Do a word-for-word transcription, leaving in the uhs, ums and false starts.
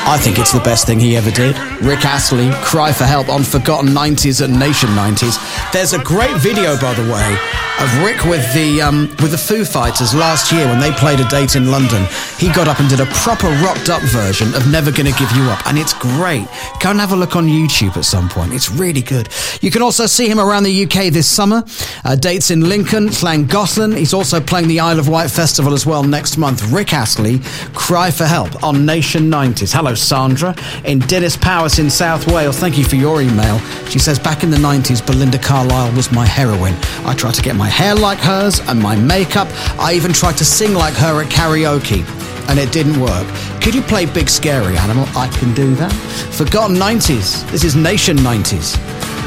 I think it's the best thing he ever did. Rick Astley, Cry for Help on Forgotten nineties and Nation nineties. There's a great video, by the way, of Rick with the um, with the Foo Fighters last year when they played a date in London. He got up and did a proper rocked up version of Never Gonna Give You Up, and it's great. Go and have a look on YouTube at some point. It's really good. You can also see him around the U K this summer. Uh, dates in Lincoln, Llangollen. He's also playing the Isle of Wight Festival as well next month. Rick Astley, Cry for Help on Nation nineties. Hello, Sandra in Dennis Powys in South Wales. Thank you for your email. She says, back in the nineties, Belinda Carlisle was my heroine. I tried to get my hair like hers and my makeup. I even tried to sing like her at karaoke, and it didn't work. Could you play Big Scary Animal? I can do that. Forgotten nineties. This is Nation nineties.